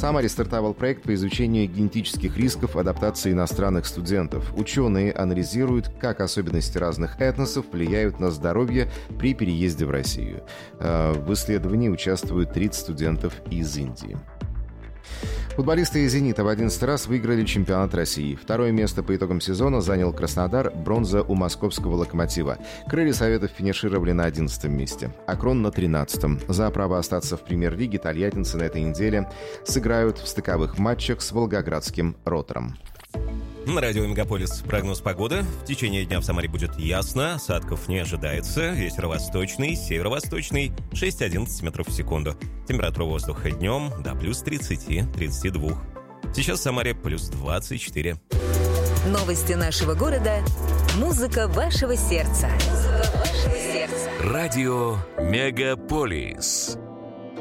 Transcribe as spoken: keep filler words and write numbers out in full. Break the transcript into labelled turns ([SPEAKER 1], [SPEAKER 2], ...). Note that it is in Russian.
[SPEAKER 1] Самаре стартовал проект по изучению генетических рисков адаптации иностранных студентов. Ученые анализируют, как особенности разных этносов влияют на здоровье при переезде в Россию. В исследовании участвуют тридцать студентов из Индии. Футболисты из «Зенита» в одиннадцатый раз выиграли чемпионат России. Второе место по итогам сезона занял Краснодар, бронза у московского «Локомотива». Крылья Советов финишировали на одиннадцатом месте, Акрон на тринадцатом. За право остаться в премьер-лиге тольяттинцы на этой неделе сыграют в стыковых матчах с волгоградским «Ротором».
[SPEAKER 2] На радио «Мегаполис» прогноз погоды. В течение дня в Самаре будет ясно, осадков не ожидается. Ветер восточный, северо-восточный, шесть-одиннадцать метров в секунду. Температура воздуха днем до плюс тридцати-тридцати двух. Сейчас в Самаре плюс двадцать четыре.
[SPEAKER 3] Новости нашего города. Музыка вашего сердца. Музыка вашего сердца.
[SPEAKER 4] Радио «Мегаполис».